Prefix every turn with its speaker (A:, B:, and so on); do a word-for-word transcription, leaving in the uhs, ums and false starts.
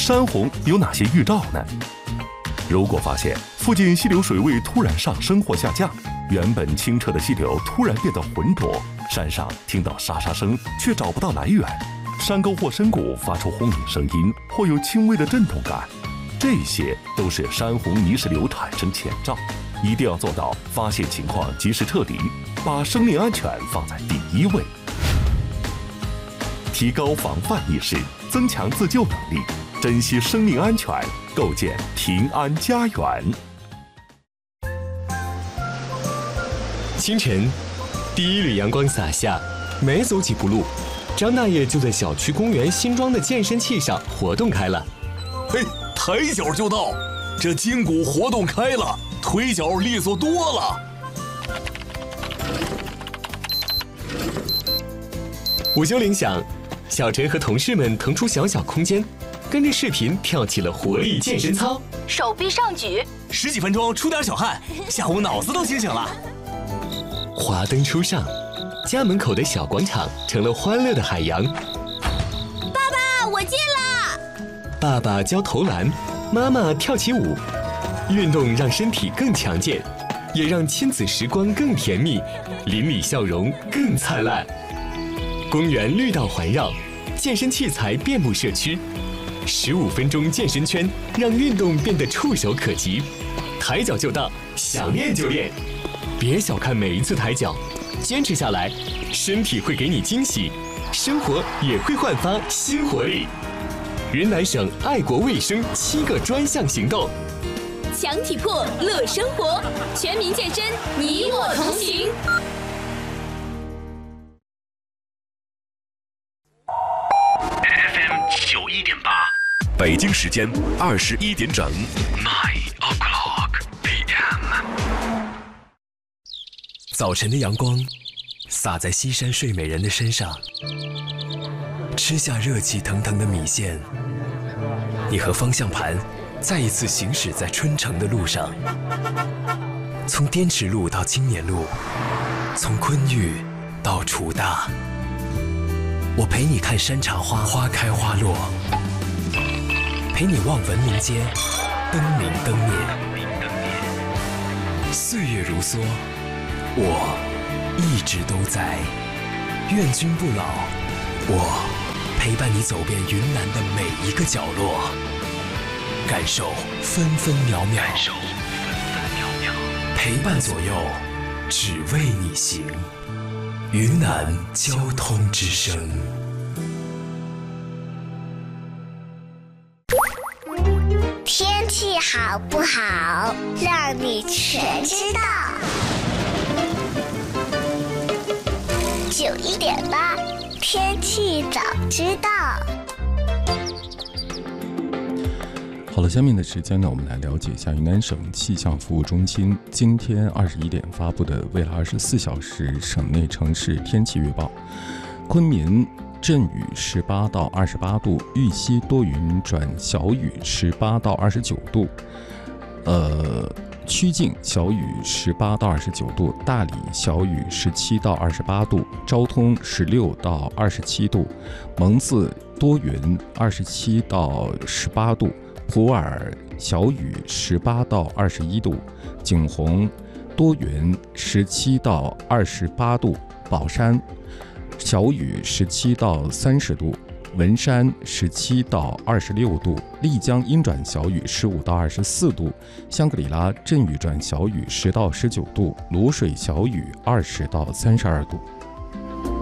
A: 山洪有哪些预兆呢？如果发现附近溪流水位突然上升或下降，原本清澈的溪流突然变得浑浊，山上听到沙沙声却找不到来源，山沟或深谷发出轰鸣声音或有轻微的震动感，这些都是山洪泥石流产生前兆。一定要做到发现情况及时撤离，把生命安全放在第一位，提高防范意识，增强自救能力，珍惜生命安全，构建平安家园。
B: 清晨，第一缕阳光洒下，没走几步路，张大爷就在小区公园新装的健身器上活动开了。
C: 嘿，抬脚就到，这筋骨活动开了，腿脚利索多了。
B: 午休铃响，小陈和同事们腾出小小空间，跟着视频跳起了活力健身操，
D: 手臂上举，
C: 十几分钟出点小汗，下午脑子都清醒了。
B: 华灯初上，家门口的小广场成了欢乐的海洋。
D: 爸爸，我进了。
B: 爸爸教投篮，妈妈跳起舞，运动让身体更强健，也让亲子时光更甜蜜，邻里笑容更灿烂。公园绿道环绕，健身器材遍布社区，十五分钟健身圈让运动变得触手可及，抬脚就到，想练就练。别小看每一次抬脚，坚持下来，身体会给你惊喜，生活也会焕发新活力。云南省爱国卫生七个专项行动，
D: 强体魄乐生活，全民健身，你我同行。
E: F M 九一点八，北京时间二十一点整 ，nine o'clock p m。
F: 早晨的阳光洒在西山睡美人的身上，吃下热气腾腾的米线，你和方向盘再一次行驶在春城的路上，从滇池路到青年路，从昆玉到楚大，我陪你看山茶花花开花落，陪你望文明街灯明灯灭。岁月如梭，我一直都在，愿君不老。我陪伴你走遍云南的每一个角落，感受分分秒秒，感受分分秒秒，陪伴左右，只为你行。云南交通之声。
G: 天气好不好，让你全知道。九一点八，天气早知道。
H: 好了，下面的时间呢，我们来了解一下云南省气象服务中心今天二十一点发布的未来二十四小时省内城市天气预报。昆明阵雨十八到二十八度，玉溪多云转小雨十八到二十九度，呃，曲靖小雨十八到二十九度，大理小雨十七到二十八度，昭通十六到二十七度，蒙自多云二十七到十八度，普洱小雨十八到二十一度，景洪多云十七到二十八度，宝山小雨十七到三十度，文山十七到二十六度，丽江阴转小雨十五到二十四度，香格里拉阵雨转小雨十到十九度，卤水小雨二十到三十二度。